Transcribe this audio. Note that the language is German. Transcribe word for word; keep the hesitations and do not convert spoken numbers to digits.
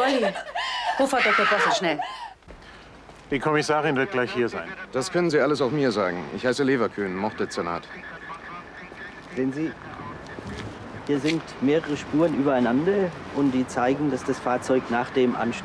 Wolli, ruf Frau Doktor Bosse schnell. Die Kommissarin wird gleich hier sein. Das können Sie alles auch mir sagen. Ich heiße Leverkühn, Morddezernat. Sehen Sie, hier sind mehrere Spuren übereinander und die zeigen, dass das Fahrzeug nach dem Ansturz